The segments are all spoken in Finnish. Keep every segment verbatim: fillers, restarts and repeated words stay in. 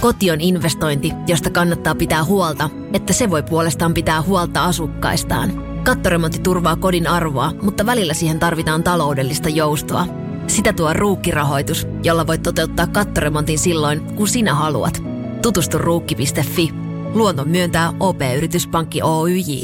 Koti on investointi, josta kannattaa pitää huolta, että se voi puolestaan pitää huolta asukkaistaan. Kattoremontti turvaa kodin arvoa, mutta välillä siihen tarvitaan taloudellista joustoa. Sitä tuo Ruukki-rahoitus, jolla voit toteuttaa kattoremontin silloin, kun sinä haluat. Tutustu ruukki piste fi. Luoton myöntää O P-yrityspankki Oyj.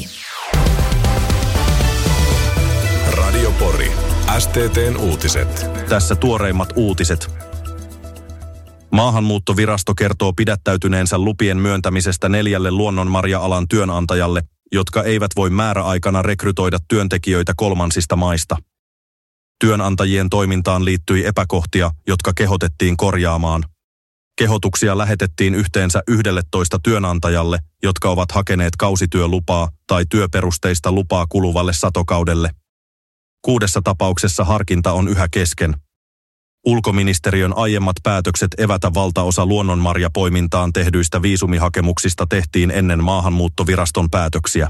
Radio Pori. S T T:n uutiset. Tässä tuoreimmat uutiset. Maahanmuuttovirasto kertoo pidättäytyneensä lupien myöntämisestä neljälle luonnonmarja-alan työnantajalle, jotka eivät voi määräaikana rekrytoida työntekijöitä kolmansista maista. Työnantajien toimintaan liittyi epäkohtia, jotka kehotettiin korjaamaan. Kehotuksia lähetettiin yhteensä yksitoista työnantajalle, jotka ovat hakeneet kausityölupaa tai työperusteista lupaa kuluvalle satokaudelle. Kuudessa tapauksessa harkinta on yhä kesken. Ulkoministeriön aiemmat päätökset evätä valtaosa luonnonmarjapoimintaan tehdyistä viisumihakemuksista tehtiin ennen maahanmuuttoviraston päätöksiä.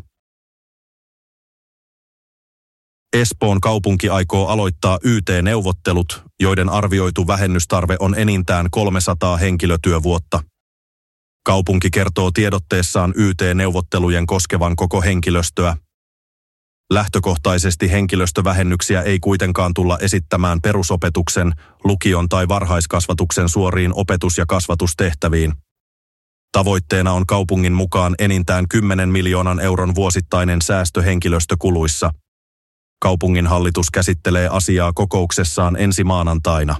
Espoon kaupunki aikoo aloittaa Y T-neuvottelut, joiden arvioitu vähennystarve on enintään kolmesataa henkilötyövuotta. Kaupunki kertoo tiedotteessaan Y T-neuvottelujen koskevan koko henkilöstöä. Lähtökohtaisesti henkilöstövähennyksiä ei kuitenkaan tulla esittämään perusopetuksen, lukion tai varhaiskasvatuksen suoriin opetus- ja kasvatustehtäviin. Tavoitteena on kaupungin mukaan enintään kymmenen miljoonan euron vuosittainen säästö henkilöstökuluissa. Kaupungin hallitus käsittelee asiaa kokouksessaan ensi maanantaina.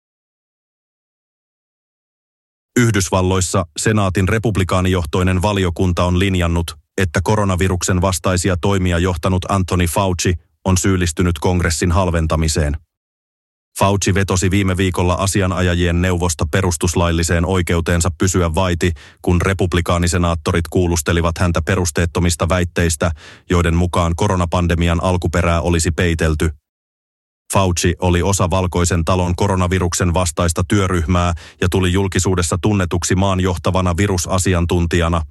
Yhdysvalloissa senaatin republikaanijohtoinen valiokunta on linjannut, että koronaviruksen vastaisia toimia johtanut Anthony Fauci on syyllistynyt kongressin halventamiseen. Fauci vetosi viime viikolla asianajajien neuvosta perustuslailliseen oikeuteensa pysyä vaiti, kun republikaanisenaattorit kuulustelivat häntä perusteettomista väitteistä, joiden mukaan koronapandemian alkuperää olisi peitelty. Fauci oli osa Valkoisen talon koronaviruksen vastaista työryhmää ja tuli julkisuudessa tunnetuksi maan johtavana virusasiantuntijana.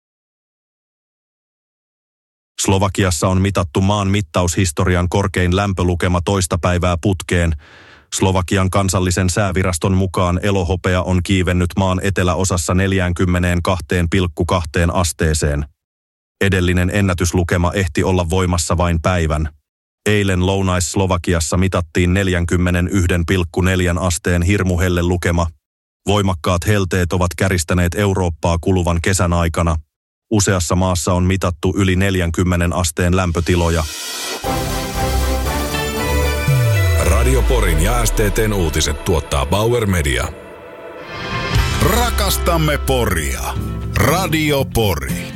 Slovakiassa on mitattu maan mittaushistorian korkein lämpölukema toista päivää putkeen. Slovakian kansallisen sääviraston mukaan elohopea on kiivennyt maan eteläosassa neljäkymmentäkaksi pilkku kaksi asteeseen. Edellinen ennätyslukema ehti olla voimassa vain päivän. Eilen Lounais-Slovakiassa mitattiin neljäkymmentäyksi pilkku neljä asteen hirmuhelle lukema. Voimakkaat helteet ovat käristäneet Eurooppaa kuluvan kesän aikana. Useassa maassa on mitattu yli neljänkymmenen asteen lämpötiloja. Radio Porin ja S T T:n uutiset tuottaa Bauer Media. Rakastamme Poria. Radio Pori.